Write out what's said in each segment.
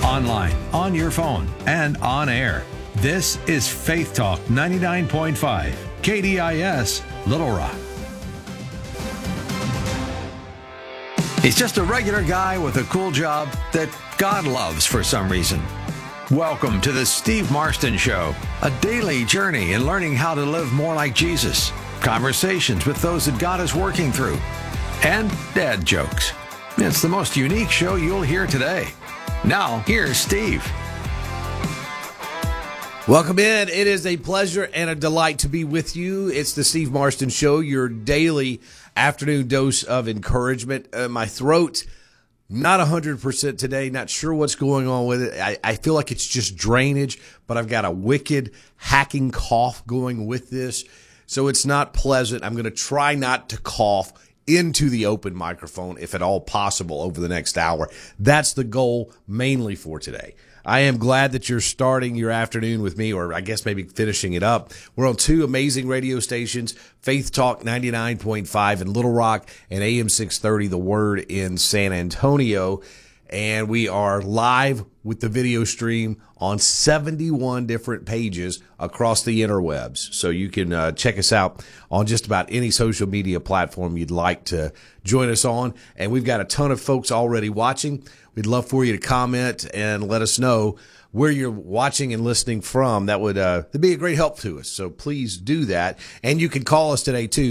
online, on your phone, and on air. This is Faith Talk 99.5, KDIS, Little Rock. He's just a regular guy with a cool job that God loves for some reason. Welcome to the Steve Marston Show, a daily journey in learning how to live more like Jesus, conversations with those that God is working through, and dad jokes. It's the most unique show you'll hear today. Now, here's Steve. Welcome in. It is a pleasure and a delight to be with you. It's the Steve Marston Show, your daily afternoon dose of encouragement. My throat, not 100% today. Not sure what's going on with it. I feel like it's just drainage, but I've got a wicked hacking cough going with this. So it's not pleasant. I'm going to try not to cough into the open microphone, if at all possible, over the next hour. That's the goal mainly for today. I am glad that you're starting your afternoon with me, or I guess maybe finishing it up. We're on two amazing radio stations, Faith Talk 99.5 in Little Rock and AM 630, The Word in San Antonio. And we are live with the video stream on 71 different pages across the interwebs. So you can check us out on just about any social media platform you'd like to join us on. And we've got a ton of folks already watching. We'd love for you to comment and let us know where you're watching and listening from. That would be a great help to us. So please do that. And you can call us today too,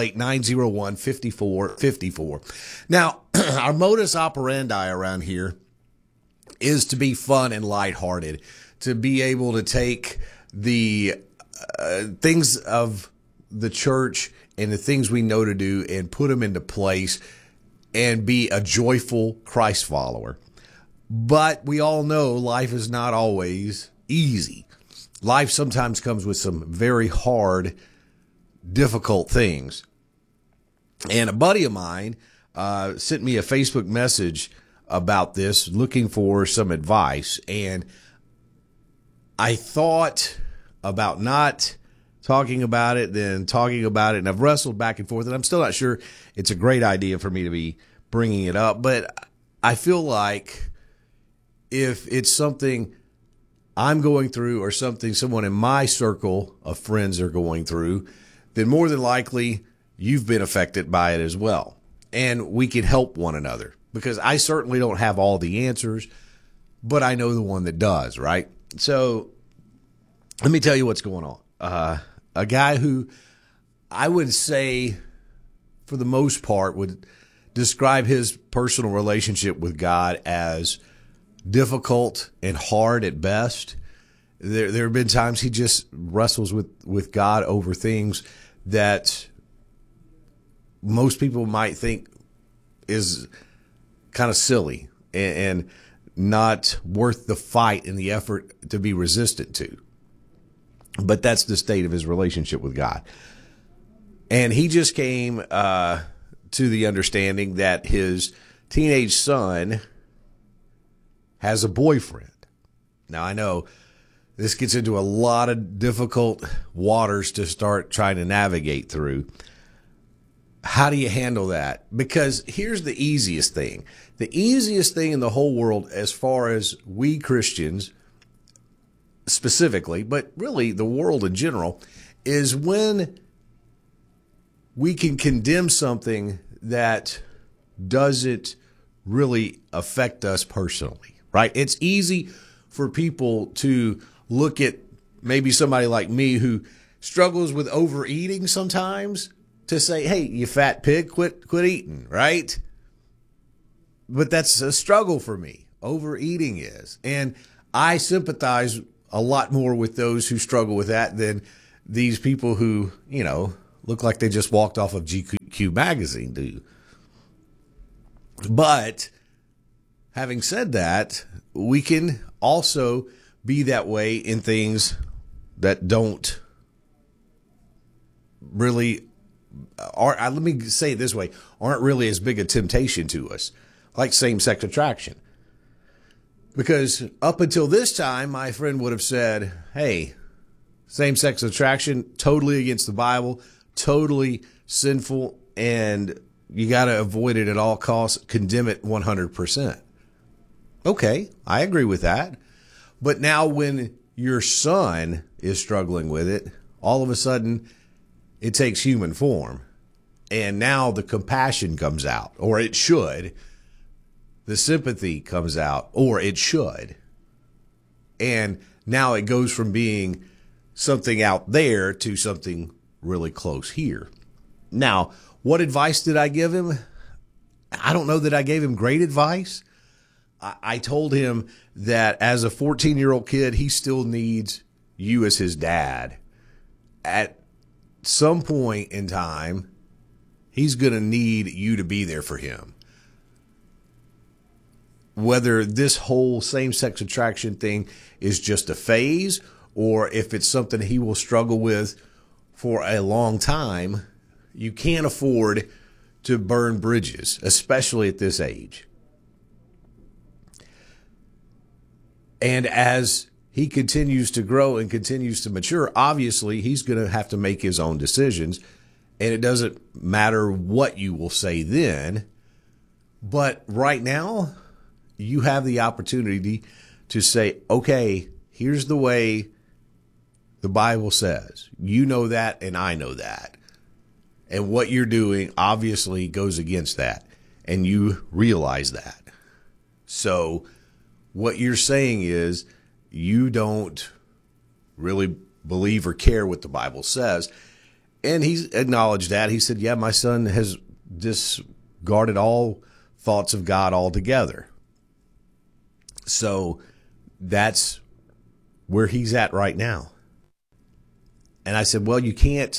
888-901-5454. Now, our modus operandi around here is to be fun and lighthearted, to be able to take the things of the church and the things we know to do and put them into place and be a joyful Christ follower. But we all know life is not always easy. Life sometimes comes with some very hard, difficult things. And a buddy of mine sent me a Facebook message about this, looking for some advice. And I thought about not talking about it, then talking about it, and I've wrestled back and forth, and I'm still not sure it's a great idea for me to be bringing it up. But I feel like if it's something I'm going through or something someone in my circle of friends are going through, then more than likely you've been affected by it as well. And we can help one another, because I certainly don't have all the answers, but I know the one that does, right? So let me tell you what's going on. A guy who I would say, for the most part, would describe his personal relationship with God as difficult and hard at best. There have been times he just wrestles with God over things that most people might think is kind of silly and not worth the fight and the effort to be resistant to. But that's the state of his relationship with God. And he just came to the understanding that his teenage son has a boyfriend. Now, I know this gets into a lot of difficult waters to start trying to navigate through. How do you handle that? Because here's the easiest thing. The easiest thing in the whole world, as far as we Christians specifically, but really the world in general, is when we can condemn something that doesn't really affect us personally, right? It's easy for people to look at maybe somebody like me who struggles with overeating sometimes to say, hey, you fat pig, quit eating, right? But that's a struggle for me. Overeating is. And I sympathize a lot more with those who struggle with that than these people who, look like they just walked off of GQ magazine do. But having said that, we can also be that way in things that don't really, let me say it this way, aren't really as big a temptation to us, like same-sex attraction. Because up until this time, my friend would have said, hey, same-sex attraction, totally against the Bible, totally sinful, and you got to avoid it at all costs, condemn it 100%. Okay, I agree with that. But now when your son is struggling with it, all of a sudden it takes human form. And now the compassion comes out, or it should. The sympathy comes out, or it should. And now it goes from being something out there to something really close here. Now, what advice did I give him? I don't know that I gave him great advice. I told him that as a 14-year-old kid, he still needs you as his dad. At some point in time, he's going to need you to be there for him. Whether this whole same-sex attraction thing is just a phase or if it's something he will struggle with for a long time, you can't afford to burn bridges, especially at this age. And as he continues to grow and continues to mature, obviously he's going to have to make his own decisions. And it doesn't matter what you will say then. But right now, you have the opportunity to say, okay, here's the way the Bible says. You know that, and I know that. And what you're doing obviously goes against that. And you realize that. So what you're saying is you don't really believe or care what the Bible says. And he's acknowledged that. He said, yeah, my son has discarded all thoughts of God altogether. So that's where he's at right now. And I said, well, you can't,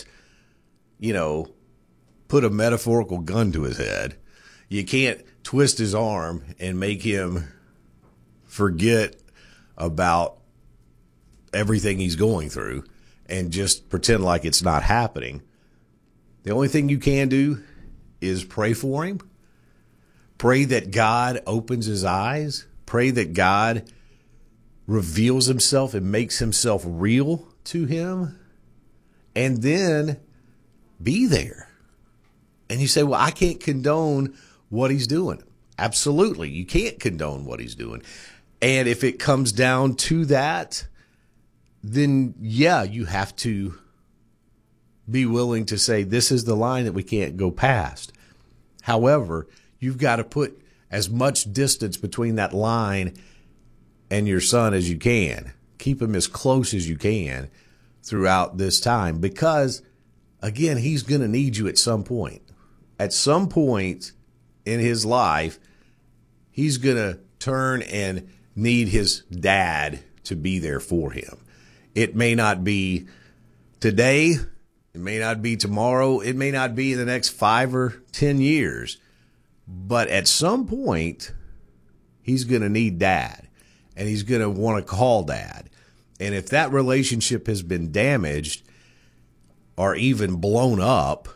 put a metaphorical gun to his head. You can't twist his arm and make him forget about everything he's going through and just pretend like it's not happening. The only thing you can do is pray for him. Pray that God opens his eyes. Pray that God reveals himself and makes himself real to him. And then be there. And you say, well, I can't condone what he's doing. Absolutely. You can't condone what he's doing. And if it comes down to that, then yeah, you have to be willing to say, this is the line that we can't go past. However, you've got to put as much distance between that line and your son as you can. Keep him as close as you can throughout this time because, again, he's going to need you at some point. At some point in his life, he's going to turn and need his dad to be there for him. It may not be today. It may not be tomorrow. It may not be in the next 5 or 10 years. But at some point, he's going to need dad. And he's going to want to call dad. And if that relationship has been damaged or even blown up,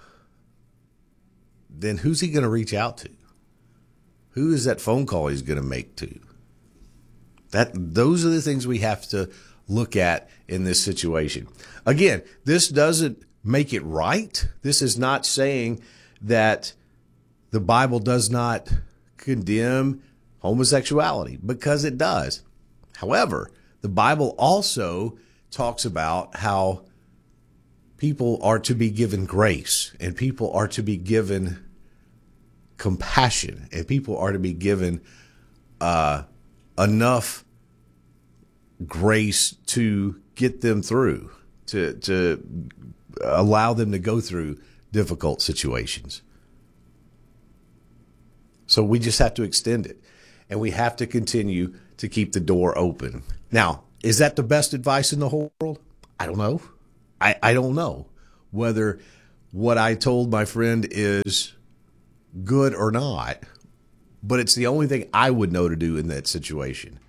then who's he going to reach out to? Who is that phone call he's going to make to? Those are the things we have to look at in this situation. Again, this doesn't make it right. This is not saying that the Bible does not condemn homosexuality, because it does. However, the Bible also talks about how people are to be given grace and people are to be given compassion and people are to be given enough grace to get them through, to allow them to go through difficult situations. So we just have to extend it, and we have to continue to keep the door open. Now, is that the best advice in the whole world? I don't know. I don't know whether what I told my friend is good or not, but it's the only thing I would know to do in that situation.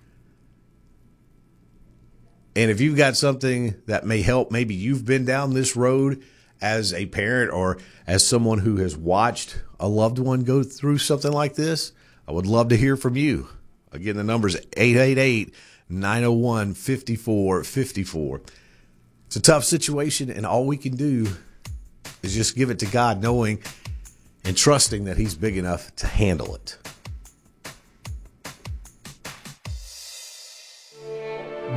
And if you've got something that may help, maybe you've been down this road as a parent or as someone who has watched a loved one go through something like this, I would love to hear from you. Again, the number is 888-901-5454. It's a tough situation, and all we can do is just give it to God, knowing and trusting that He's big enough to handle it.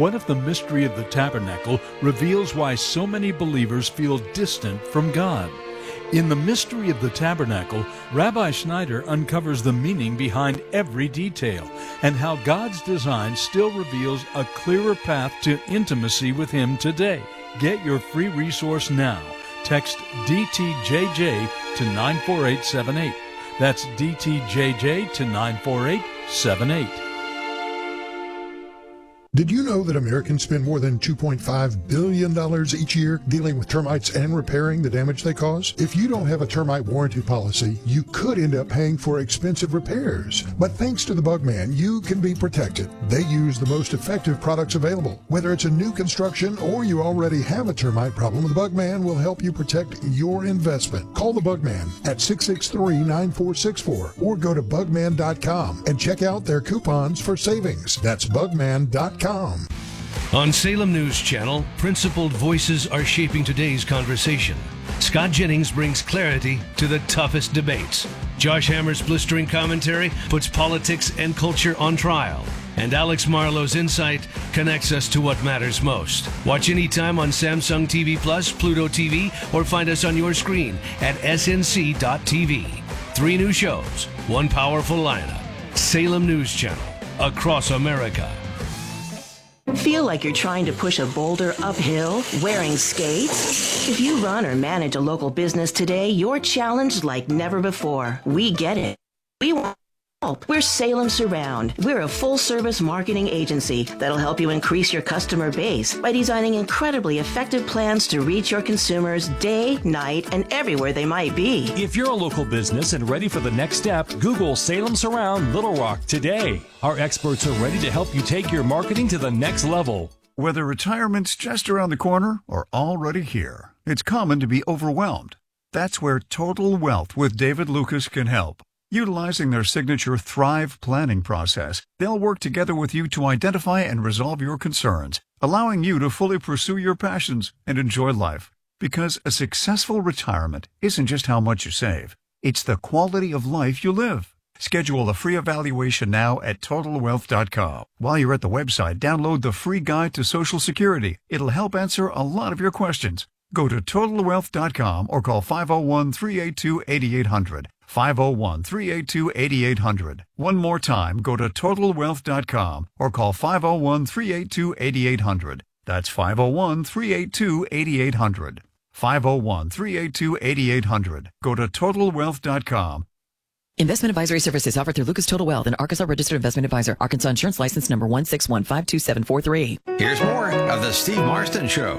What if the mystery of the tabernacle reveals why so many believers feel distant from God? In The Mystery of the Tabernacle, Rabbi Schneider uncovers the meaning behind every detail and how God's design still reveals a clearer path to intimacy with Him today. Get your free resource now. Text DTJJ to 94878. That's DTJJ to 94878. Did you know that Americans spend more than $2.5 billion each year dealing with termites and repairing the damage they cause? If you don't have a termite warranty policy, you could end up paying for expensive repairs. But thanks to the Bugman, you can be protected. They use the most effective products available. Whether it's a new construction or you already have a termite problem, the Bugman will help you protect your investment. Call the Bugman at 663-9464 or go to bugman.com and check out their coupons for savings. That's bugman.com. On Salem News Channel, principled voices are shaping today's conversation. Scott Jennings brings clarity to the toughest debates. Josh Hammer's blistering commentary puts politics and culture on trial. And Alex Marlowe's insight connects us to what matters most. Watch anytime on Samsung TV Plus, Pluto TV, or find us on your screen at snc.tv. 3 new shows, 1 powerful lineup. Salem News Channel, across America. Feel like you're trying to push a boulder uphill wearing skates? If you run or manage a local business today, you're challenged like never before. We get it. We want help. We're Salem Surround. We're a full-service marketing agency that'll help you increase your customer base by designing incredibly effective plans to reach your consumers day, night, and everywhere they might be. If you're a local business and ready for the next step, Google Salem Surround Little Rock today. Our experts are ready to help you take your marketing to the next level. Whether retirement's just around the corner or already here, it's common to be overwhelmed. That's where Total Wealth with David Lucas can help. Utilizing their signature Thrive planning process, they'll work together with you to identify and resolve your concerns, allowing you to fully pursue your passions and enjoy life. Because a successful retirement isn't just how much you save, it's the quality of life you live. Schedule a free evaluation now at TotalWealth.com. While you're at the website, download the free guide to Social Security. It'll help answer a lot of your questions. Go to TotalWealth.com or call 501-382-8800. 501-382-8800. One more time, go to TotalWealth.com or call 501-382-8800. That's 501-382-8800. 501-382-8800. Go to TotalWealth.com. Investment advisory services offered through Lucas Total Wealth, an Arkansas registered investment advisor. Arkansas Insurance License number 161527443. Here's more of the Steve Marston Show.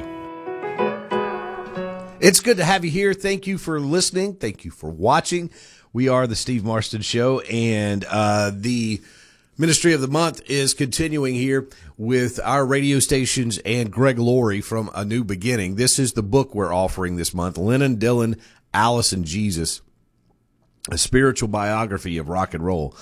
It's good to have you here. Thank you for listening. Thank you for watching. We are the Steve Marston Show, and the Ministry of the Month is continuing here with our radio stations and Greg Laurie from A New Beginning. This is the book we're offering this month, Lennon, Dylan, Alice, and Jesus, a spiritual biography of rock and roll.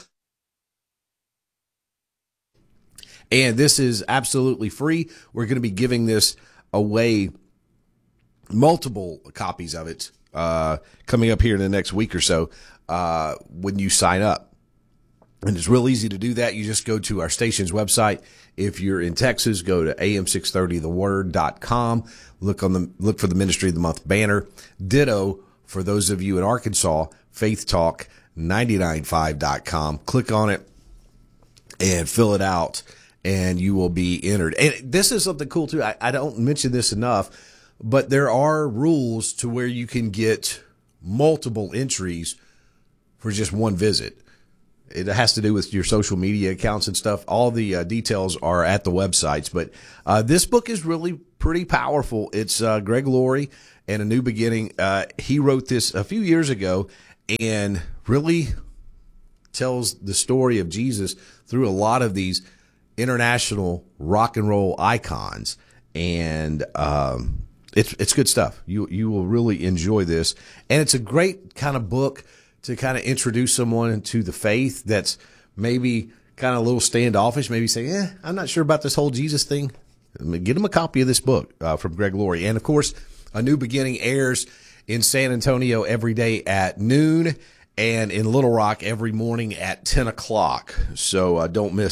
And this is absolutely free. We're going to be giving this away, multiple copies of it, coming up here in the next week or so, when you sign up. And it's real easy to do that. You just go to our station's website. If you're in Texas, go to am630theword.com. Look for the Ministry of the Month banner. Ditto for those of you in Arkansas, faithtalk995.com. Click on it and fill it out, and you will be entered. And this is something cool too. I don't mention this enough, but there are rules to where you can get multiple entries for just one visit. It has to do with your social media accounts and stuff. All the details are at the websites. But this book is really pretty powerful. It's Greg Laurie and A New Beginning. He wrote this a few years ago and really tells the story of Jesus through a lot of these international rock and roll icons. And it's good stuff. You will really enjoy this. And it's a great kind of book to kind of introduce someone to the faith that's maybe kind of a little standoffish, maybe say, I'm not sure about this whole Jesus thing. Get them a copy of this book from Greg Laurie. And, of course, A New Beginning airs in San Antonio every day at noon and in Little Rock every morning at 10 o'clock. So don't miss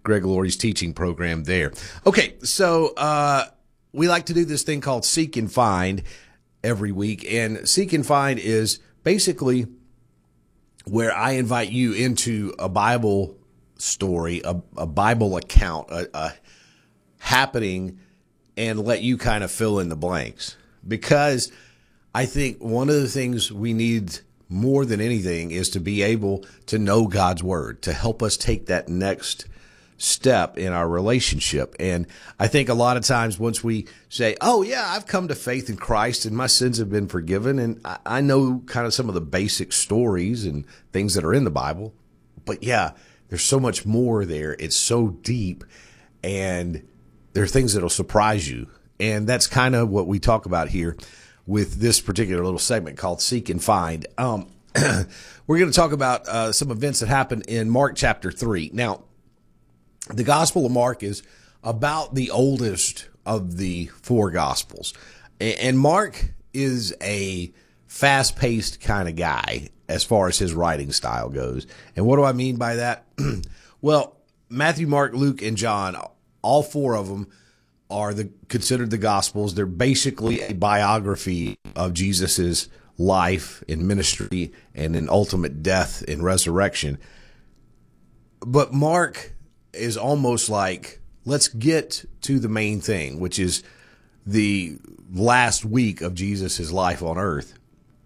Greg Laurie's teaching program there. Okay, so we like to do this thing called Seek and Find every week. And Seek and Find is basically where I invite you into a Bible story, a Bible account, a happening, and let you kind of fill in the blanks. Because I think one of the things we need more than anything is to be able to know God's word, to help us take that next step in our relationship. And I think a lot of times once we say, oh yeah, I've come to faith in Christ and my sins have been forgiven, and I know kind of some of the basic stories and things that are in the Bible, but yeah, there's so much more there. It's so deep, and there are things that'll surprise you. And that's kind of what we talk about here with this particular little segment called Seek and Find. We're going to talk about some events that happened in Mark chapter 3. Now, the Gospel of Mark is about the oldest of the four Gospels. And Mark is a fast-paced kind of guy as far as his writing style goes. And what do I mean by that? Well, Matthew, Mark, Luke, and John, all four of them are considered the Gospels. They're basically a biography of Jesus's life and ministry and an ultimate death and resurrection. But Mark is almost like, let's get to the main thing, which is the last week of Jesus's life on earth.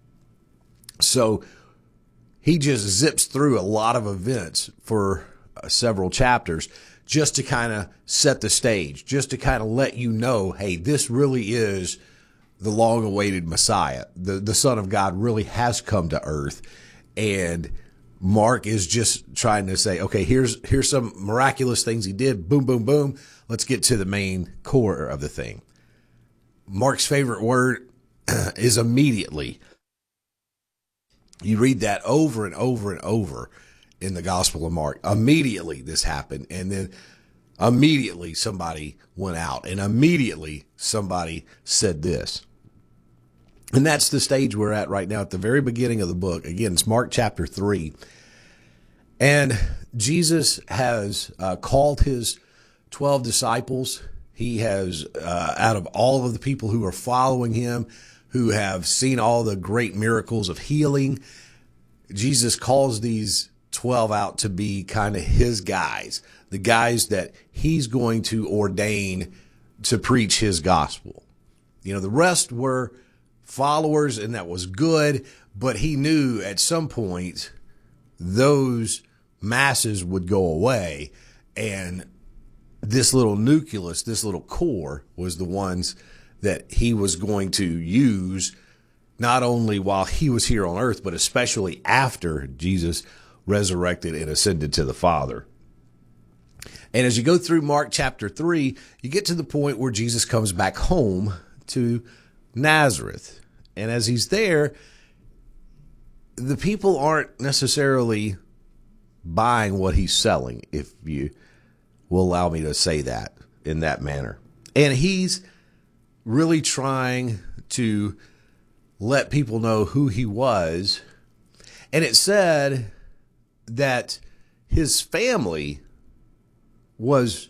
So he just zips through a lot of events for several chapters just to kind of set the stage, just to kind of let you know, hey, this really is the long-awaited Messiah. The Son of God really has come to earth, and Mark is just trying to say, okay, here's some miraculous things he did. Boom, boom, boom. Let's get to the main core of the thing. Mark's favorite word is immediately. You read that over and over and over in the Gospel of Mark. Immediately this happened, and then immediately somebody went out, and immediately somebody said this. And that's the stage we're at right now at the very beginning of the book. Again, it's Mark chapter 3. And Jesus has called his 12 disciples. He has, out of all of the people who are following him, who have seen all the great miracles of healing, Jesus calls these 12 out to be kind of his guys, the guys that he's going to ordain to preach his gospel. You know, the rest were followers, and that was good, but he knew at some point those masses would go away, and this little nucleus, this little core, was the ones that he was going to use not only while he was here on earth, but especially after Jesus resurrected and ascended to the Father. And as you go through Mark chapter 3, you get to the point where Jesus comes back home to Nazareth. And as he's there, the people aren't necessarily buying what he's selling, if you will allow me to say that in that manner. And he's really trying to let people know who he was. And it said that his family was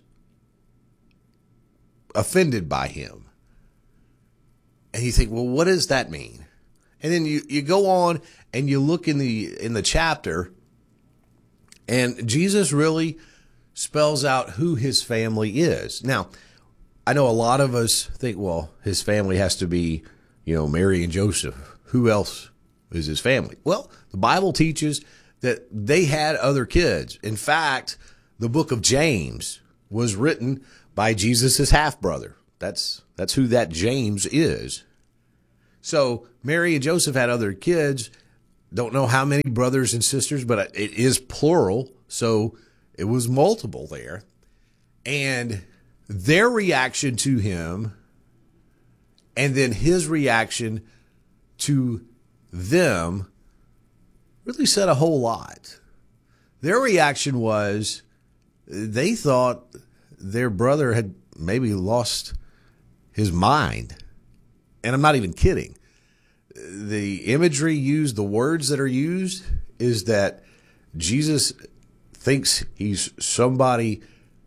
offended by him. And you think, well, what does that mean? And then you go on and you look in the chapter, and Jesus really spells out who his family is. Now, I know a lot of us think, well, his family has to be, Mary and Joseph. Who else is his family? Well, the Bible teaches that they had other kids. In fact, the book of James was written by Jesus' half-brother. That's who that James is. So Mary and Joseph had other kids. Don't know how many brothers and sisters, but it is plural. So it was multiple there. And their reaction to him, and then his reaction to them, really said a whole lot. Their reaction was they thought their brother had maybe lost his mind. And I'm not even kidding. The imagery used, the words that are used, is that Jesus thinks he's somebody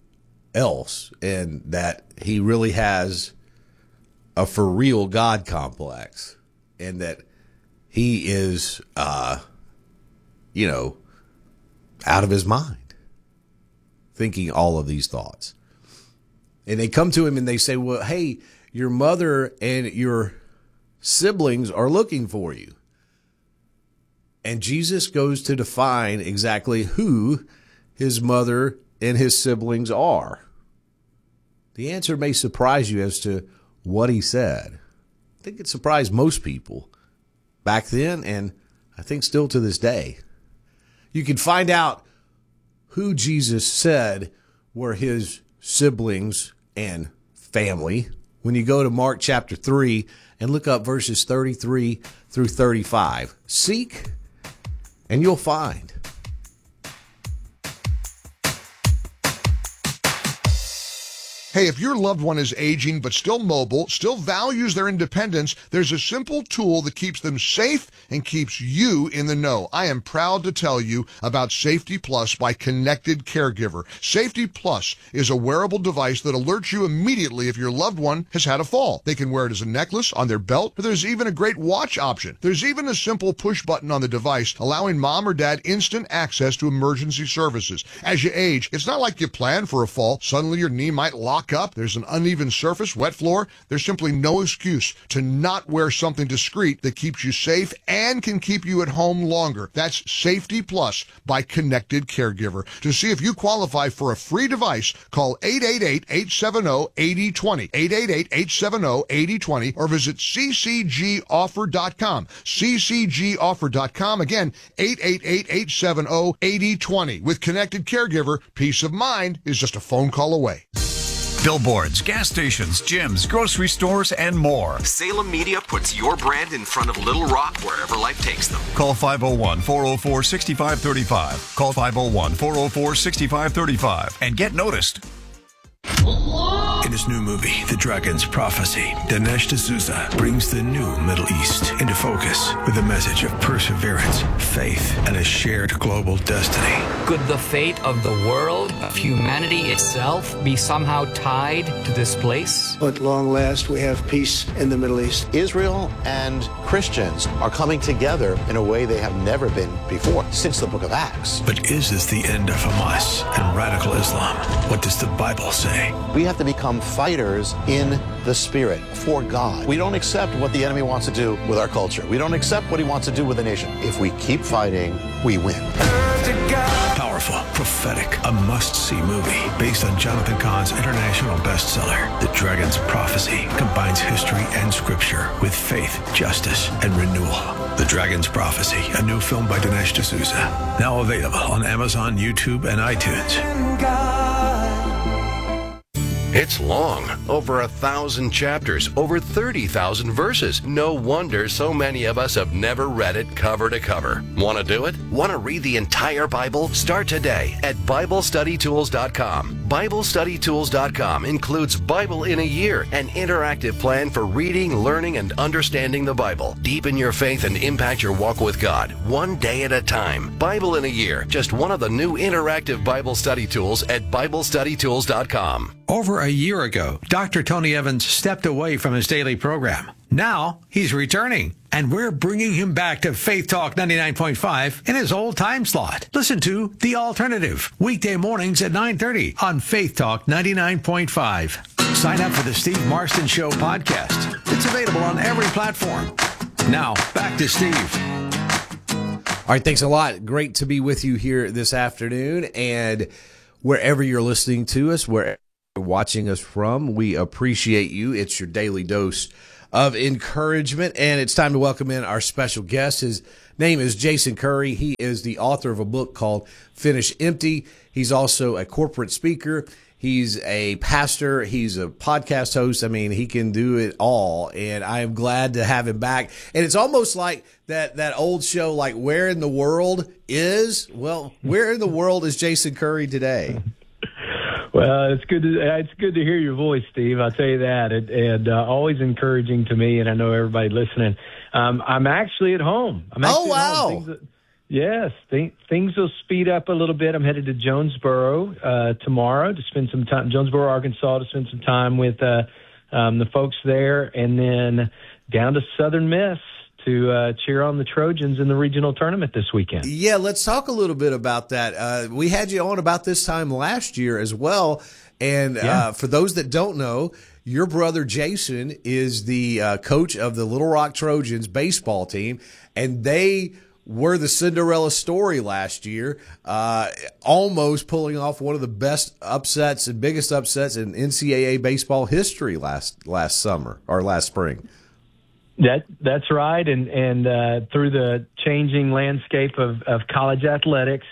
else, and that he really has a for real God complex, and that he is, out of his mind, thinking all of these thoughts. And they come to him and they say, well, hey, your mother and your siblings are looking for you. And Jesus goes to define exactly who his mother and his siblings are. The answer may surprise you as to what he said. I think it surprised most people back then, and I think still to this day. You can find out who Jesus said were his siblings and family when you go to Mark chapter 3 and look up verses 33 through 35. Seek and you'll find. Hey, if your loved one is aging but still mobile, still values their independence, there's a simple tool that keeps them safe and keeps you in the know. I am proud to tell you about Safety Plus by Connected Caregiver. Safety Plus is a wearable device that alerts you immediately if your loved one has had a fall. They can wear it as a necklace, on their belt, or there's even a great watch option. There's even a simple push button on the device allowing mom or dad instant access to emergency services. As you age, it's not like you plan for a fall. Suddenly your knee might lock up, there's an uneven surface, wet floor. There's simply no excuse to not wear something discreet that keeps you safe and can keep you at home longer. That's Safety Plus by Connected Caregiver. To see if you qualify for a free device, call 888-870-8020, 888-870-8020, or visit ccgoffer.com, ccgoffer.com. Again, 888-870-8020. With Connected Caregiver, peace of mind is just a phone call away. Billboards, gas stations, gyms, grocery stores, and more. Salem Media puts your brand in front of Little Rock wherever life takes them. Call 501-404-6535. Call 501-404-6535 and get noticed. In his new movie, The Dragon's Prophecy, Dinesh D'Souza brings the new Middle East into focus with a message of perseverance, faith, and a shared global destiny. Could the fate of the world, of humanity itself, be somehow tied to this place? At long last, we have peace in the Middle East. Israel and Christians are coming together in a way they have never been before since the book of Acts. But is this the end of Hamas and radical Islam? What does the Bible say? We have to become fighters in the spirit for God. We don't accept what the enemy wants to do with our culture. We don't accept what he wants to do with the nation. If we keep fighting, we win. Powerful, prophetic, a must-see movie based on Jonathan Cahn's international bestseller, The Dragon's Prophecy, combines history and scripture with faith, justice, and renewal. The Dragon's Prophecy, a new film by Dinesh D'Souza, now available on Amazon, YouTube, and iTunes. It's long, over 1,000 chapters, over 30,000 verses. No wonder so many of us have never read it cover to cover. Want to do it? Want to read the entire Bible? Start today at BibleStudyTools.com. BibleStudyTools.com includes Bible in a Year, an interactive plan for reading, learning, and understanding the Bible. Deepen your faith and impact your walk with God, one day at a time. Bible in a Year, just one of the new interactive Bible study tools at BibleStudyTools.com. Over a year ago, Dr. Tony Evans stepped away from his daily program. Now he's returning, and we're bringing him back to Faith Talk 99.5 in his old time slot. Listen to The Alternative, weekday mornings at 9:30 on Faith Talk 99.5. Sign up for the Steve Marston Show podcast. It's available on every platform. Now, back to Steve. All right, thanks a lot. Great to be with you here this afternoon, and wherever you're listening to us, wherever you're watching us from, we appreciate you. It's your daily dose of encouragement, and it's time to welcome in our special guest. His name is Jason Curry. He is the author of a book called Finish Empty. He's also a corporate speaker. He's a pastor. He's a podcast host. I mean, he can do it all, and I am glad to have him back. And it's almost like that old show, like Where in the World Is? Well, where in the world is Jason Curry today? Well, it's good to hear your voice, Steve. I'll tell you that, and always encouraging to me. And I know everybody listening. I'm actually at home. Wow! Yes, things will speed up a little bit. I'm headed to Jonesboro tomorrow to spend some time, Jonesboro, Arkansas, to spend some time with the folks there, and then down to Southern Miss to cheer on the Trojans in the regional tournament this weekend. Yeah, let's talk a little bit about that. We had you on about this time last year as well, and for those that don't know, your brother Jason is the coach of the Little Rock Trojans baseball team, and they were the Cinderella story last year, almost pulling off one of the best upsets and biggest upsets in NCAA baseball history last summer or last spring. That's right, and through the changing landscape of college athletics,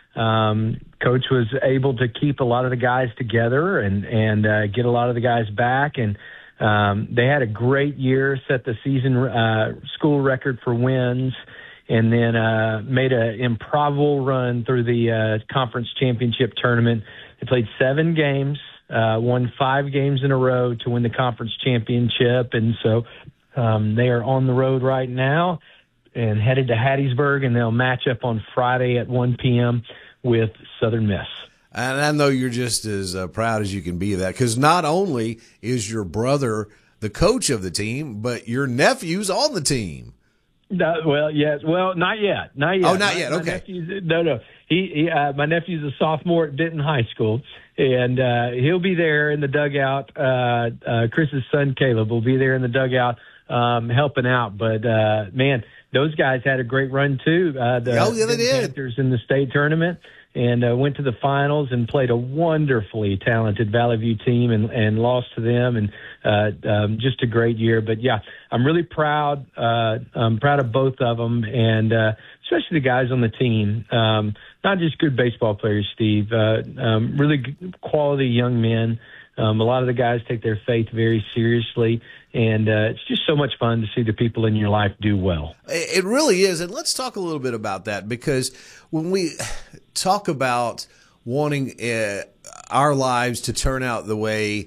Coach was able to keep a lot of the guys together and get a lot of the guys back, and they had a great year, set the season school record for wins, and then made an improbable run through the conference championship tournament. They played 7 games, won 5 games in a row to win the conference championship, and so they are on the road right now and headed to Hattiesburg, and they'll match up on Friday at 1 p.m. with Southern Miss. And I know you're just as proud as you can be of that, because not only is your brother the coach of the team, but your nephew's on the team. Well, yes. Well, not yet. Oh, not yet. Okay. No. He my nephew's a sophomore at Denton High School, and he'll be there in the dugout. Chris's son, Caleb, will be there in the dugout helping out. But, man, those guys had a great run, too. They did. Panthers in the state tournament, and went to the finals and played a wonderfully talented Valley View team and lost to them, and just a great year. But, yeah, I'm really proud. I'm proud of both of them, and especially the guys on the team. Not just good baseball players, Steve, really good quality young men. A lot of the guys take their faith very seriously, and it's just so much fun to see the people in your life do well. It really is, and let's talk a little bit about that, because when we talk about wanting our lives to turn out the way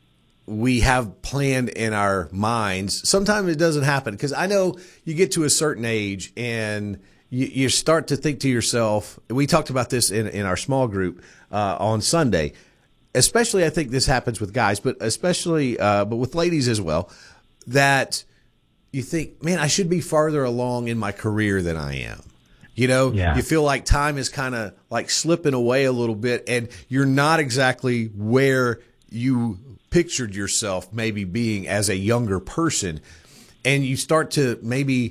we have planned in our minds, sometimes it doesn't happen, because I know you get to a certain age and you start to think to yourself, we talked about this in our small group on Sunday, especially I think this happens with guys, but especially but with ladies as well, that you think, man, I should be farther along in my career than I am. You know, You feel like time is kind of like slipping away a little bit, and you're not exactly where you pictured yourself maybe being as a younger person, and you start to maybe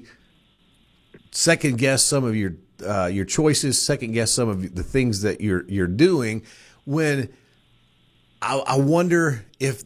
second guess some of your choices, second guess some of the things that you're doing. When I wonder if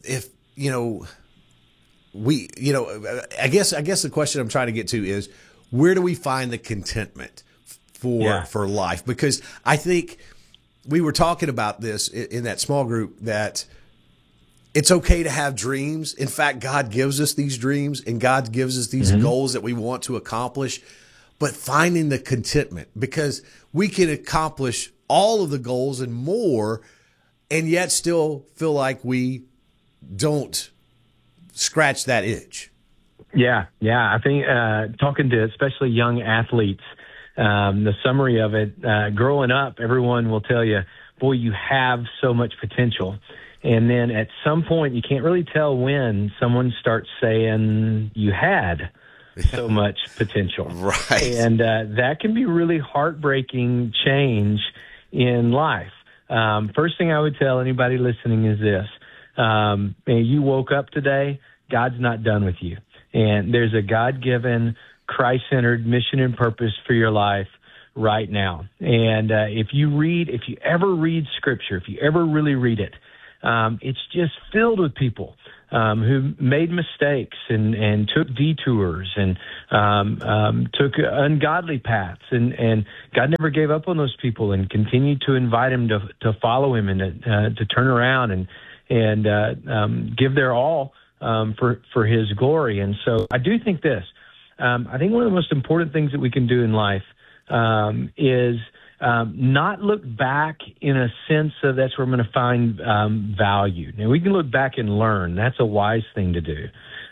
I guess the question I'm trying to get to is, where do we find the contentment for life? Because I think we were talking about this in that small group, that it's okay to have dreams. In fact, God gives us these dreams, and God gives us these goals that we want to accomplish. But finding the contentment, because we can accomplish all of the goals and more, and yet still feel like we don't scratch that itch. Yeah. I think talking to especially young athletes, the summary of it, growing up, everyone will tell you, boy, you have so much potential. And then at some point, you can't really tell when someone starts saying you had so much potential. Right. And that can be really heartbreaking change in life. First thing I would tell anybody listening is this. You woke up today, God's not done with you. And there's a God-given, Christ-centered mission and purpose for your life right now. And if you ever read Scripture, if you ever really read it, it's just filled with people who made mistakes and took detours and took ungodly paths. And God never gave up on those people and continued to invite them to follow him and to turn around and give their all for his glory. And so I do think this. I think one of the most important things that we can do in life is not look back in a sense of that's where I'm going to find value. Now, we can look back and learn. That's a wise thing to do.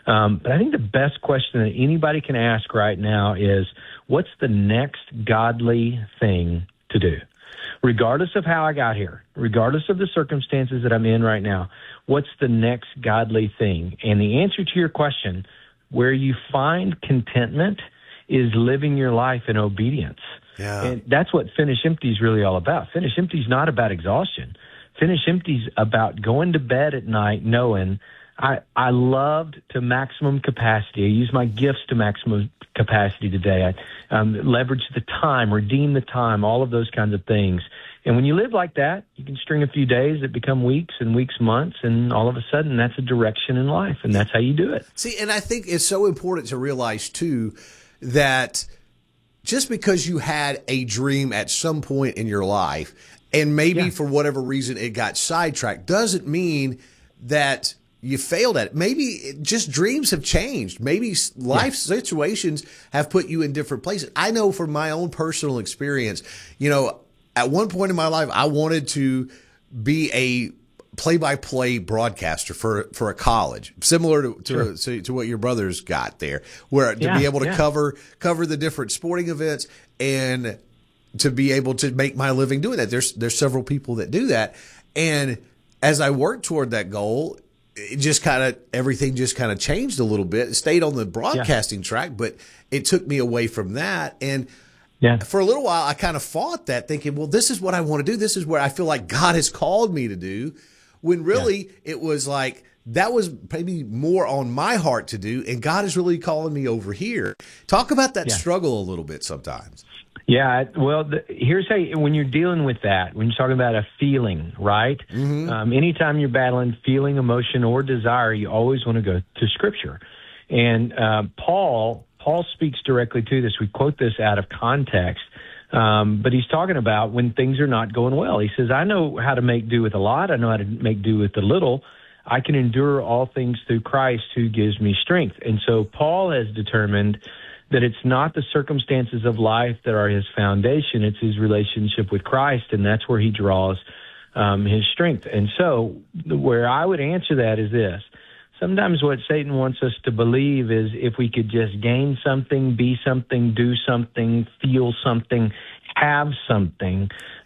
But I think the best question that anybody can ask right now is, what's the next godly thing to do? Regardless of how I got here, regardless of the circumstances that I'm in right now, what's the next godly thing? And the answer to your question, where you find contentment, is living your life in obedience. Yeah. And that's what Finish Empty is really all about. Finish Empty is not about exhaustion. Finish Empty is about going to bed at night knowing I loved to maximum capacity. I use my gifts to maximum capacity today. I leverage the time, redeem the time, all of those kinds of things. And when you live like that, you can string a few days that become weeks and weeks, months, and all of a sudden that's a direction in life, and that's how you do it. See, and I think it's so important to realize, too, that just because you had a dream at some point in your life, and maybe for whatever reason it got sidetracked, doesn't mean that you failed at it. Maybe just dreams have changed. Maybe life situations have put you in different places. I know from my own personal experience, at one point in my life, I wanted to be a play-by-play broadcaster for a college, similar to what your brother's got there, where to be able to cover the different sporting events and to be able to make my living doing that. There's several people that do that, and as I worked toward that goal, everything just kind of changed a little bit. It stayed on the broadcasting track, but it took me away from that. And for a little while, I kind of fought that, thinking, well, this is what I want to do. This is where I feel like God has called me to do. When really it was like that was maybe more on my heart to do, and God is really calling me over here. Talk about that struggle a little bit sometimes. Yeah, well, here's how when you're dealing with that, when you're talking about a feeling, right? Mm-hmm. Anytime you're battling feeling, emotion, or desire, you always want to go to Scripture. And Paul speaks directly to this. We quote this out of context, but he's talking about when things are not going well. He says, I know how to make do with a lot. I know how to make do with a little. I can endure all things through Christ who gives me strength. And so Paul has determined that it's not the circumstances of life that are his foundation. It's his relationship with Christ, and that's where he draws his strength. And so where I would answer that is this. Sometimes what Satan wants us to believe is if we could just gain something, be something, do something, feel something, have something,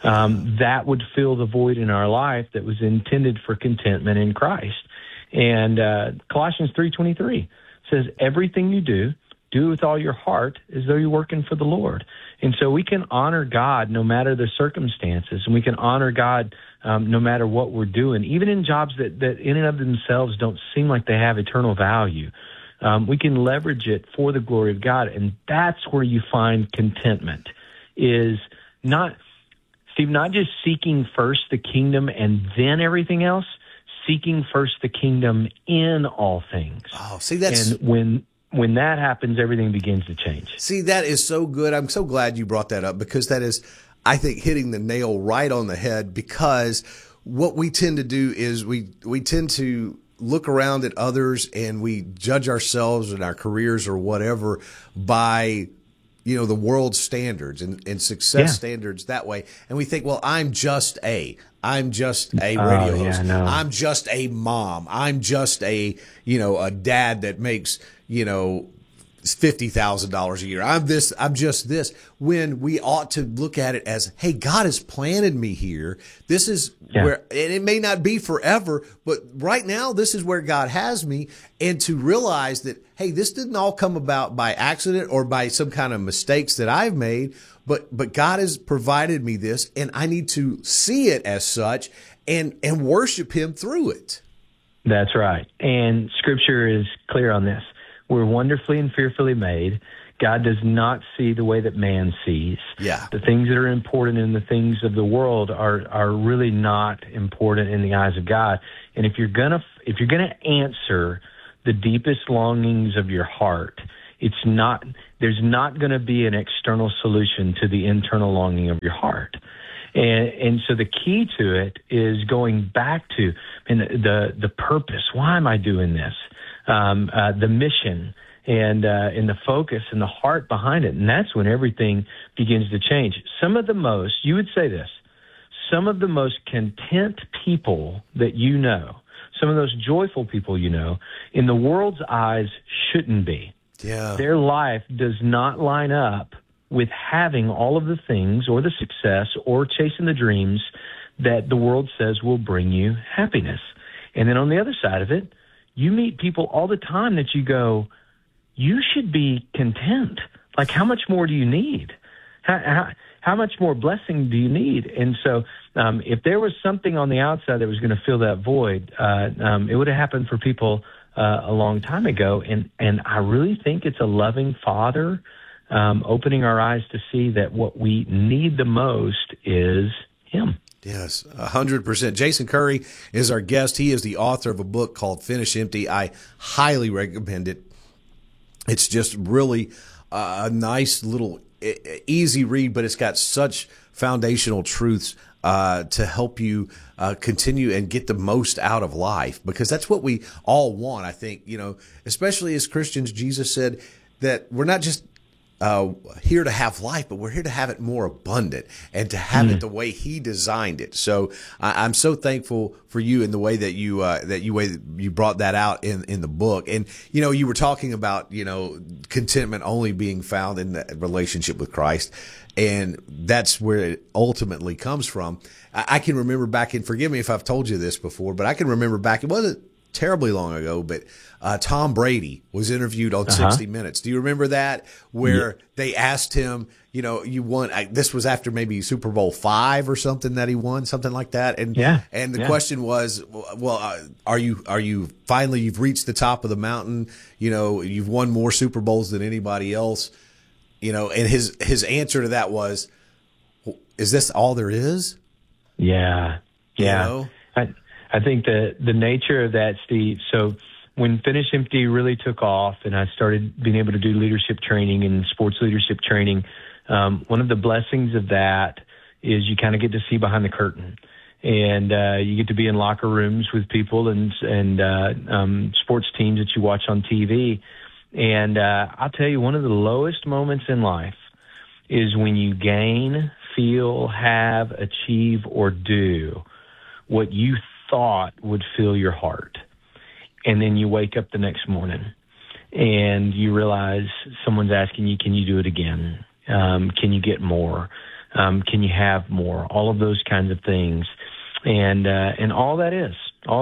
that would fill the void in our life that was intended for contentment in Christ. And Colossians 3:23 says, everything you do with all your heart as though you're working for the Lord. And so we can honor God no matter the circumstances, and we can honor God no matter what we're doing, even in jobs that in and of themselves don't seem like they have eternal value. We can leverage it for the glory of God, and that's where you find contentment, is not just seeking first the kingdom and then everything else, seeking first the kingdom in all things. Oh, see, that's... And when that happens, everything begins to change. See, that is so good. I'm so glad you brought that up, because that is, I think, hitting the nail right on the head, because what we tend to do is we tend to look around at others and we judge ourselves and our careers or whatever by, the world's standards and success standards that way. And we think, well, I'm just a radio host. No. I'm just a mom. I'm just a dad that makes, $50,000 a year. I'm just this. When we ought to look at it as, hey, God has planted me here. This is where, and it may not be forever, but right now, this is where God has me. And to realize that, hey, this didn't all come about by accident or by some kind of mistakes that I've made, but God has provided me this, and I need to see it as such and worship Him through it. That's right. And Scripture is clear on this. We're wonderfully and fearfully made. God does not see the way that man sees. Yeah. The things that are important in the things of the world are really not important in the eyes of God. And if you're gonna answer the deepest longings of your heart, there's not going to be an external solution to the internal longing of your heart. And so the key to it is going back to the purpose. Why am I doing this? The mission and the focus and the heart behind it. And that's when everything begins to change. Some of the most content people that some some of those joyful people, in the world's eyes shouldn't be. Yeah. Their life does not line up with having all of the things or the success or chasing the dreams that the world says will bring you happiness. And then on the other side of it, you meet people all the time that you go, you should be content. Like, how much more do you need? How much more blessing do you need? And so if there was something on the outside that was going to fill that void, it would have happened for people a long time ago. And I really think it's a loving Father opening our eyes to see that what we need the most is Him. Yes, 100%. Jason Curry is our guest. He is the author of a book called Finish Empty. I highly recommend it. It's just really a nice little easy read, but it's got such foundational truths to help you continue and get the most out of life, because that's what we all want. I think, especially as Christians, Jesus said that we're not just here to have life, but we're here to have it more abundant and to have it the way He designed it. So I'm so thankful for you in the way that you brought that out in the book. And you were talking about contentment only being found in the relationship with Christ, and that's where it ultimately comes from. I can remember back in, forgive me if I've told you this before, but I can remember back, it wasn't terribly long ago, but Tom Brady was interviewed on 60 Minutes. Do you remember that? Where they asked him, you won, this was after maybe Super Bowl V or something that he won, something like that. And the question was, well, are you finally, you've reached the top of the mountain, you've won more Super Bowls than anybody else, and his answer to that was, is this all there is? Yeah. I think the nature of that, Steve, so when Finish Empty really took off and I started being able to do leadership training and sports leadership training, one of the blessings of that is you kind of get to see behind the curtain. And you get to be in locker rooms with people and sports teams that you watch on TV. And I'll tell you, one of the lowest moments in life is when you gain, feel, have, achieve, or do what you thought would fill your heart. And then you wake up the next morning and you realize someone's asking you, can you do it again? Can you get more? Can you have more? All of those kinds of things. And all that is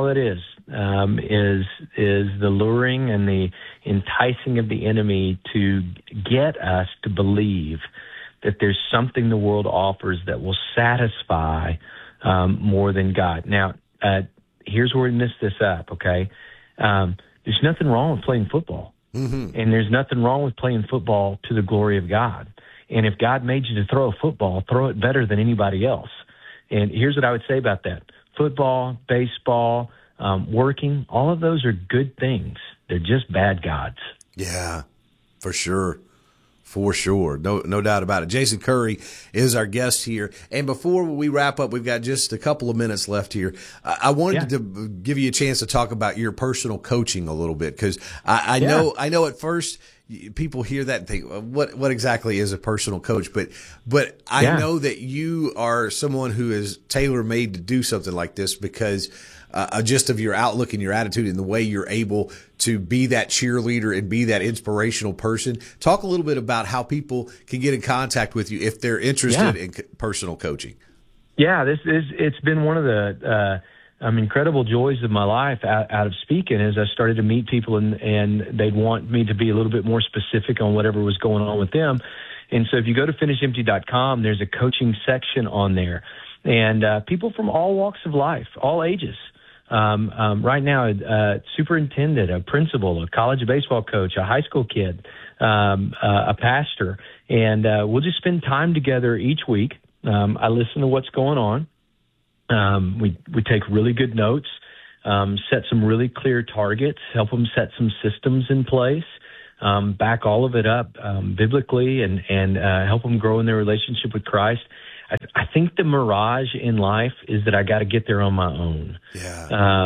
the luring and the enticing of the enemy to get us to believe that there's something the world offers that will satisfy more than God. Now, here's where we mess this up, okay? There's nothing wrong with playing football. And there's nothing wrong with playing football to the glory of God. And if God made you to throw a football, throw it better than anybody else. And here's what I would say about that. Football, baseball, working, all of those are good things. They're just bad gods. Yeah, for sure. For sure. No doubt about it. Jason Curry is our guest here. And before we wrap up, we've got just a couple of minutes left here. I wanted to give you a chance to talk about your personal coaching a little bit, because I know at first people hear that and think, what exactly is a personal coach? But I know that you are someone who is tailor-made to do something like this, because just of your outlook and your attitude and the way you're able to be that cheerleader and be that inspirational person. Talk a little bit about how people can get in contact with you if they're interested in personal coaching. Yeah, it's been one of the incredible joys of my life out of speaking, as I started to meet people and they'd want me to be a little bit more specific on whatever was going on with them. And so if you go to finishempty.com, there's a coaching section on there. And people from all walks of life, all ages. Right now, a superintendent, a principal, a college baseball coach, a high school kid, a pastor, and we'll just spend time together each week. I listen to what's going on. We take really good notes, set some really clear targets, help them set some systems in place, back all of it up biblically, and help them grow in their relationship with Christ. I think the mirage in life is that I got to get there on my own. Yeah.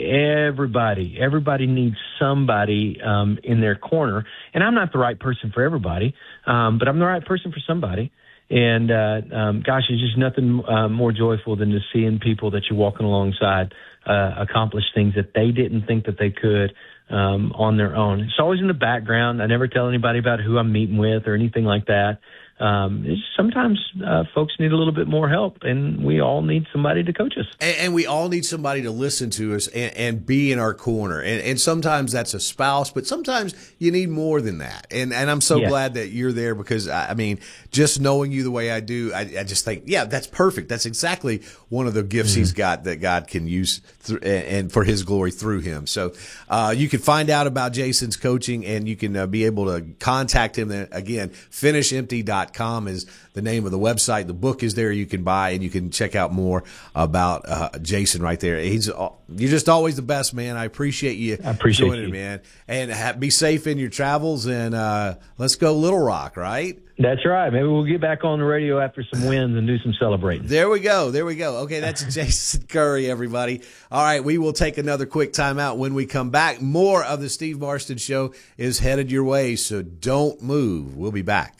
Everybody needs somebody in their corner, and I'm not the right person for everybody, but I'm the right person for somebody. And gosh, it's just nothing more joyful than to seeing people that you're walking alongside accomplish things that they didn't think that they could on their own. It's always in the background. I never tell anybody about who I'm meeting with or anything like that. Sometimes folks need a little bit more help, and we all need somebody to coach us. And we all need somebody to listen to us and be in our corner. And sometimes that's a spouse, but sometimes you need more than that. And I'm so glad that you're there, because, I mean, just knowing you the way I do, I just think, yeah, that's perfect. That's exactly one of the gifts he's got that God can use and for his glory through him. So you can find out about Jason's coaching, and you can be able to contact him. Again, finishempty.com is the name of the website. The book is there you can buy, and you can check out more about Jason right there. You're just always the best, man. I appreciate you joining, man. And be safe in your travels, and let's go Little Rock, right? That's right. Maybe we'll get back on the radio after some wins and do some celebrating. There we go. Okay, that's Jason Curry, everybody. All right, we will take another quick time out. When we come back, more of the Steve Marston Show is headed your way, so don't move. We'll be back.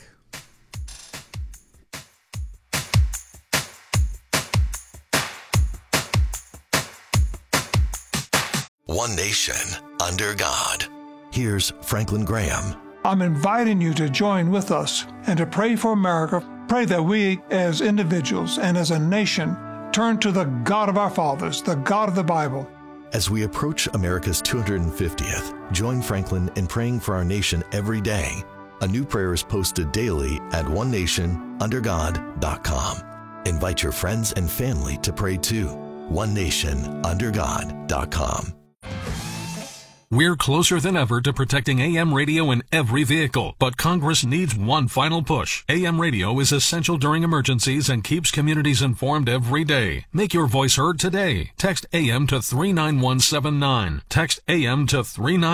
One nation under God. Here's Franklin Graham. I'm inviting you to join with us and to pray for America. Pray that we as individuals and as a nation turn to the God of our fathers, the God of the Bible. As we approach America's 250th, join Franklin in praying for our nation every day. A new prayer is posted daily at onenationundergod.com. Invite your friends and family to pray too. onenationundergod.com. We're closer than ever to protecting AM radio in every vehicle, but Congress needs one final push. AM radio is essential during emergencies and keeps communities informed every day. Make your voice heard today. Text AM to 39179. Text AM to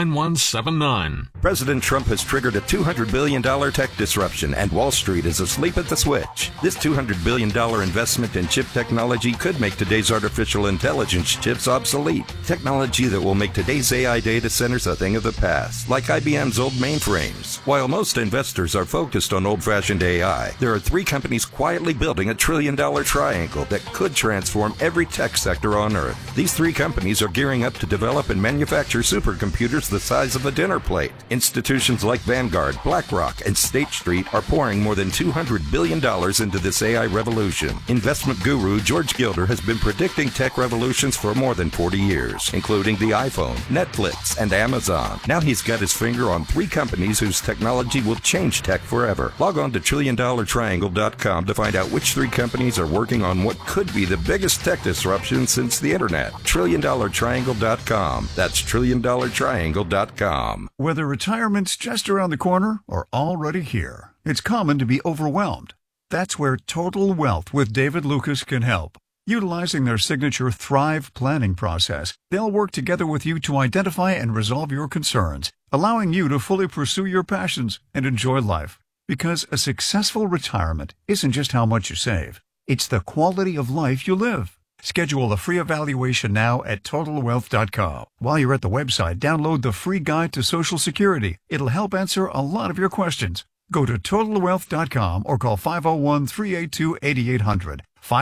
39179. President Trump has triggered a $200 billion tech disruption, and Wall Street is asleep at the switch. This $200 billion investment in chip technology could make today's artificial intelligence chips obsolete. Technology that will make today's AI data centers a thing of the past, like IBM's old mainframes. While most investors are focused on old-fashioned AI, there are three companies quietly building a trillion-dollar triangle that could transform every tech sector on Earth. These three companies are gearing up to develop and manufacture supercomputers the size of a dinner plate. Institutions like Vanguard, BlackRock, and State Street are pouring more than $200 billion into this AI revolution. Investment guru George Gilder has been predicting tech revolutions for more than 40 years, including the iPhone, Netflix, and Amazon. Now he's got his finger on three companies whose technology will change tech forever. Log on to TrillionDollarTriangle.com to find out which three companies are working on what could be the biggest tech disruption since the internet. TrillionDollarTriangle.com. That's TrillionDollarTriangle.com. Whether retirement's just around the corner or already here, it's common to be overwhelmed. That's where Total Wealth with David Lucas can help. Utilizing their signature Thrive planning process, they'll work together with you to identify and resolve your concerns, allowing you to fully pursue your passions and enjoy life. Because a successful retirement isn't just how much you save, it's the quality of life you live. Schedule a free evaluation now at TotalWealth.com. While you're at the website, download the free guide to Social Security. It'll help answer a lot of your questions. Go to TotalWealth.com or call 501-382-8800.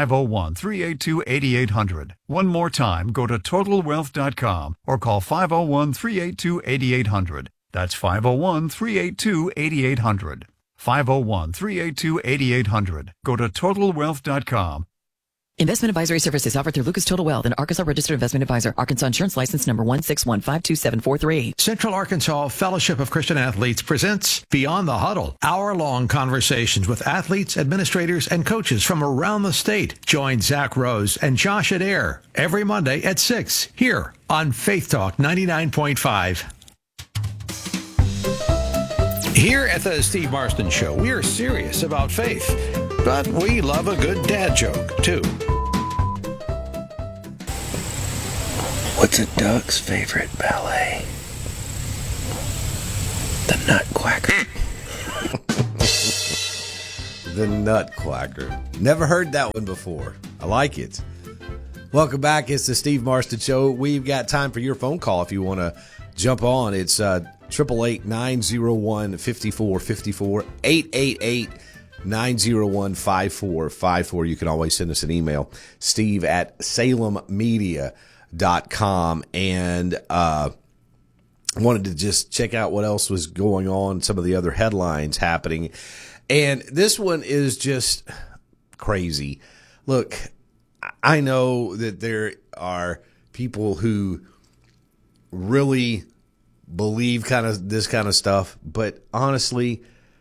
501-382-8800. One more time, go to TotalWealth.com or call 501-382-8800. That's 501-382-8800. 501-382-8800. Go to TotalWealth.com. Investment advisory services offered through Lucas Total Wealth, an Arkansas registered investment advisor. Arkansas Insurance License number 161527743. Central Arkansas Fellowship of Christian Athletes presents Beyond the Huddle, hour-long conversations with athletes, administrators, and coaches from around the state. Join Zach Rose and Josh Adair every Monday at 6 here on Faith Talk 99.5. Here at the Steve Marston Show, we are serious about faith, but we love a good dad joke, too. What's a duck's favorite ballet? The Nutcracker. The Nutcracker. Never heard that one before. I like it. Welcome back. It's the Steve Marston Show. We've got time for your phone call if you want to jump on. It's 888-901-5454, 901-5454. You can always send us an email, steve@salemmedia.com. And wanted to just check out what else was going on, some of the other headlines happening. And this one is just crazy. Look, I know that there are people who really believe this kind of stuff, but honestly,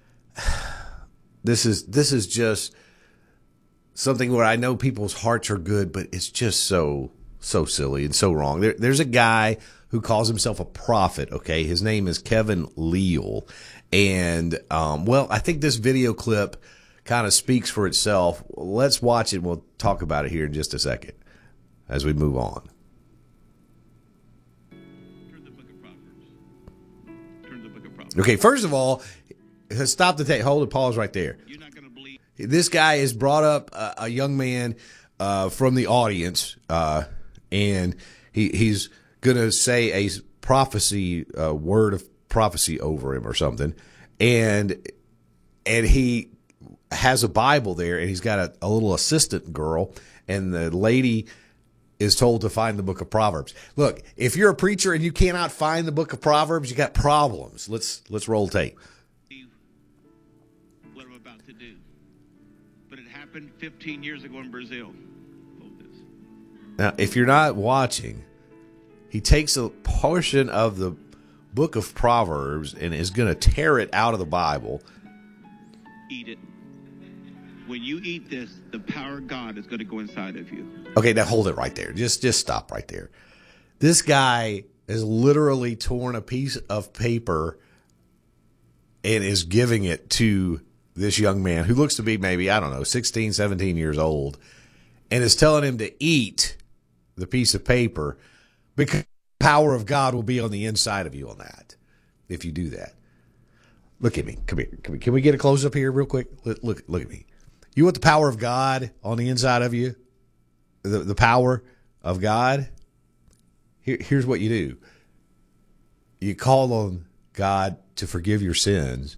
this is just something where I know people's hearts are good, but it's just so silly and so wrong. There's a guy who calls himself a prophet, okay? His name is Kevin Leal. And, I think this video clip kind of speaks for itself. Let's watch it. We'll talk about it here in just a second as we move on. Okay, first of all, stop the tape. Hold it. Pause right there. You're not going to believe. This guy has brought up a young man from the audience, and he's going to say a prophecy, word of prophecy over him or something, and he has a Bible there, and he's got a little assistant girl, and the lady is told to find the book of Proverbs. Look, if you're a preacher and you cannot find the book of Proverbs, you got problems. Let's roll tape. What I'm about to do, but it happened 15 years ago in Brazil. Hold this. Now, if you're not watching, he takes a portion of the book of Proverbs and is going to tear it out of the Bible. Eat it. When you eat this, the power of God is going to go inside of you. Okay, now hold it right there. Just stop right there. This guy has literally torn a piece of paper and is giving it to this young man who looks to be maybe, 16, 17 years old, and is telling him to eat the piece of paper because the power of God will be on the inside of you on that if you do that. Look at me. Come here. Can we get a close up here real quick? Look at me. You want the power of God on the inside of you? The power of God? Here's what you do. You call on God to forgive your sins.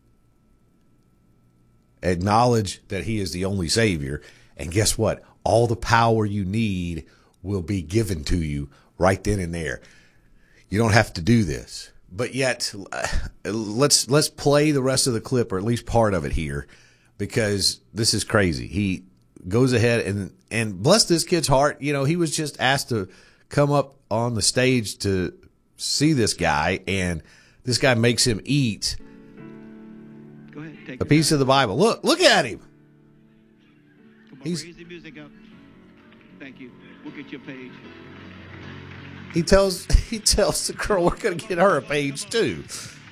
Acknowledge that he is the only Savior. And guess what? All the power you need will be given to you right then and there. You don't have to do this. But yet, let's play the rest of the clip, or at least part of it here, because this is crazy. He goes ahead and bless this kid's heart. You know, he was just asked to come up on the stage to see this guy, and this guy makes him eat a piece of the Bible. Look at him. Come on, raise the music up. Thank you. We'll get you a page. He tells the girl we're going to get her a page too.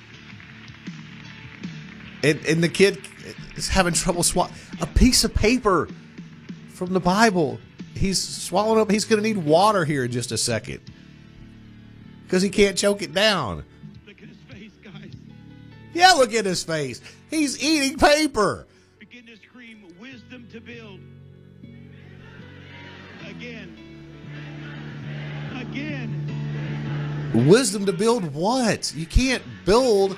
And the kid is having trouble swallowing a piece of paper from the Bible. He's swallowing up. He's going to need water here in just a second because he can't choke it down. Look at his face, guys. Yeah, look at his face. He's eating paper. Begin to scream wisdom to build. Again. Wisdom to build what? You can't build.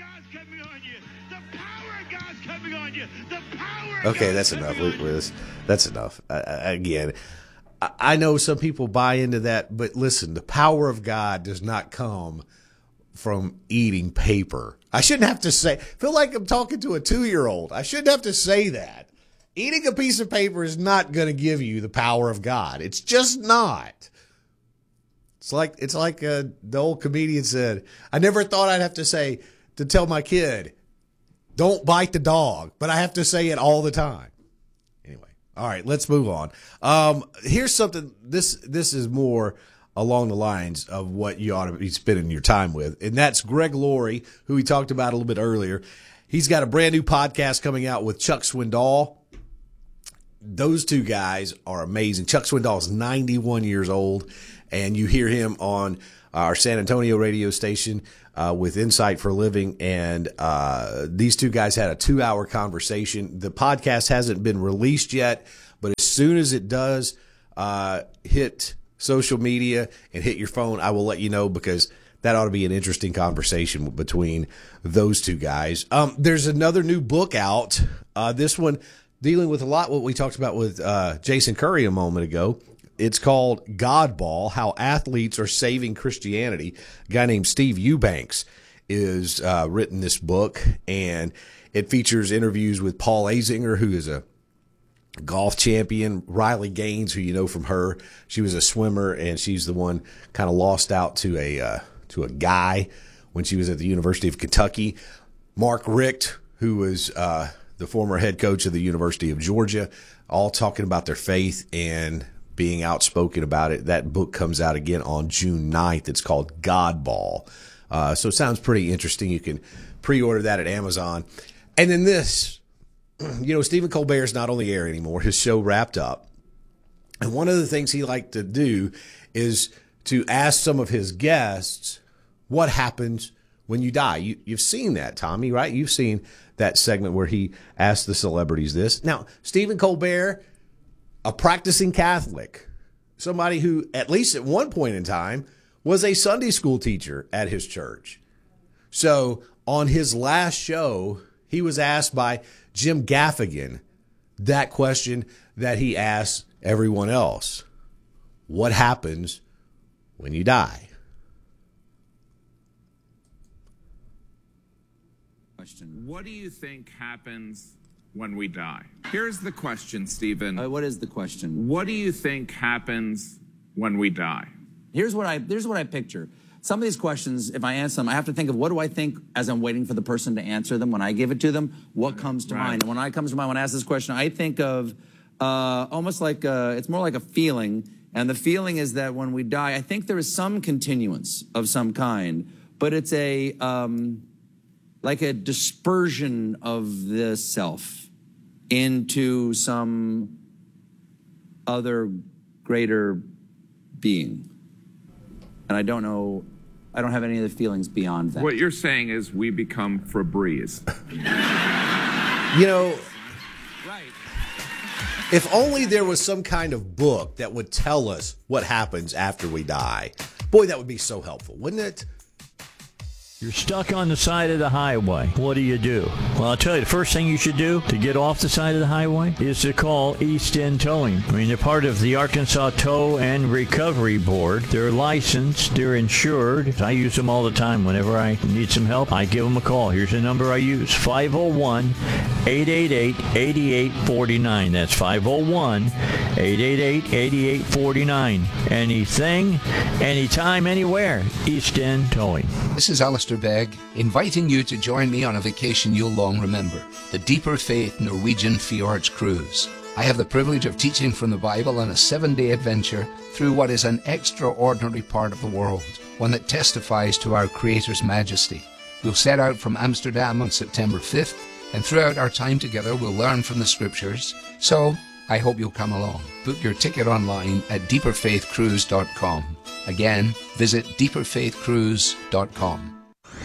Okay, that's enough. That's enough. Again, I know some people buy into that, but listen, the power of God does not come from eating paper. I shouldn't have to feel like I'm talking to a 2-year-old. I shouldn't have to say that. Eating a piece of paper is not going to give you the power of God. It's just not. It's like the old comedian said, I never thought I'd have to tell my kid, don't bite the dog, but I have to say it all the time. Anyway, all right, let's move on. Here's something, this is more along the lines of what you ought to be spending your time with, and that's Greg Laurie, who we talked about a little bit earlier. He's got a brand new podcast coming out with Chuck Swindoll. Those two guys are amazing. Chuck Swindoll is 91 years old, and you hear him on our San Antonio radio station with Insight for Living. And these two guys had a 2-hour conversation. The podcast hasn't been released yet, but as soon as it does hit social media and hit your phone, I will let you know, because that ought to be an interesting conversation between those two guys. There's another new book out. This one dealing with a lot what we talked about with Jason Curry a moment ago. It's called Godball, How Athletes Are Saving Christianity. A guy named Steve Eubanks is written this book, and it features interviews with Paul Azinger, who is a golf champion, Riley Gaines, who you know from her. She was a swimmer, and she's the one kind of lost out to a guy when she was at the University of Kentucky. Mark Richt, who was the former head coach of the University of Georgia, all talking about their faith and being outspoken about it. That book comes out again on June 9th. It's called Godball. So it sounds pretty interesting. You can pre-order that at Amazon. And then this, Stephen Colbert's not on the air anymore. His show wrapped up. And one of the things he liked to do is to ask some of his guests what happens when you die. You've seen that, Tommy, right? You've seen that segment where he asked the celebrities this. Now, Stephen Colbert, a practicing Catholic, somebody who, at least at one point in time, was a Sunday school teacher at his church. So on his last show, he was asked by Jim Gaffigan that question that he asked everyone else. What happens when you die? What do you think happens when we die? Here's the question, Stephen. What is the question? What do you think happens when we die? Here's what I picture. Some of these questions, if I answer them, I have to think of what do I think as I'm waiting for the person to answer them. When I give it to them, what comes to mind? And when I comes to mind when I ask this question, I think of almost like it's more like a feeling. And the feeling is that when we die, I think there is some continuance of some kind, but it's like a dispersion of the self into some other greater being. And I don't have any of the feelings beyond that. What you're saying is we become Febreze. If only there was some kind of book that would tell us what happens after we die. Boy, that would be so helpful, wouldn't it? You're stuck on the side of the highway. What do you do? Well, I'll tell you, the first thing you should do to get off the side of the highway is to call East End Towing. I mean, they're part of the Arkansas Tow and Recovery Board. They're licensed. They're insured. I use them all the time. Whenever I need some help, I give them a call. Here's the number I use, 501-888-8849. That's 501-888-8849. Anything, anytime, anywhere. East End Towing. This is Alistair Begg, inviting you to join me on a vacation you'll long remember, the Deeper Faith Norwegian Fjords Cruise. I have the privilege of teaching from the Bible on a 7-day adventure through what is an extraordinary part of the world, one that testifies to our Creator's majesty. We'll set out from Amsterdam on September 5th, and throughout our time together we'll learn from the Scriptures. So, I hope you'll come along. Book your ticket online at deeperfaithcruise.com. Again, visit deeperfaithcruise.com.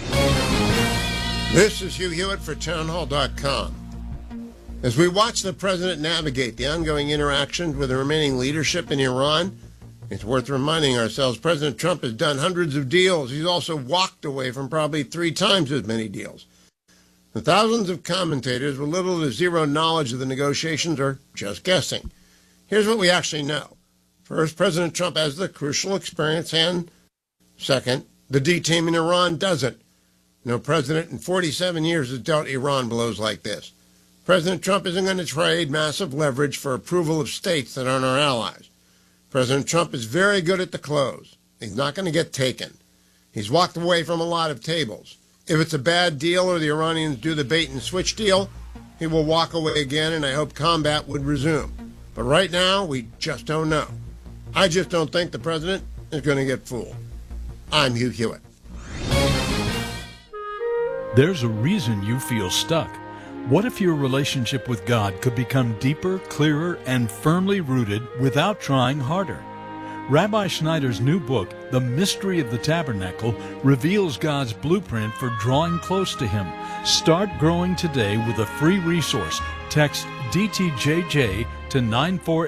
This is Hugh Hewitt for townhall.com. As we watch the president navigate the ongoing interactions with the remaining leadership in Iran, it's worth reminding ourselves President Trump has done hundreds of deals. He's also walked away from probably 3 times as many deals. The thousands of commentators with little to zero knowledge of the negotiations are just guessing. Here's what we actually know. First, President Trump has the crucial experience, and second, the D team in Iran doesn't. No president in 47 years has dealt Iran blows like this. President Trump isn't going to trade massive leverage for approval of states that aren't our allies. President Trump is very good at the close. He's not going to get taken. He's walked away from a lot of tables. If it's a bad deal or the Iranians do the bait and switch deal, he will walk away again, and I hope combat would resume. But right now, we just don't know. I just don't think the president is going to get fooled. I'm Hugh Hewitt. There's a reason you feel stuck. What if your relationship with God could become deeper, clearer, and firmly rooted without trying harder? Rabbi Schneider's new book, The Mystery of the Tabernacle, reveals God's blueprint for drawing close to Him. Start growing today with a free resource. Text DTJJ to 948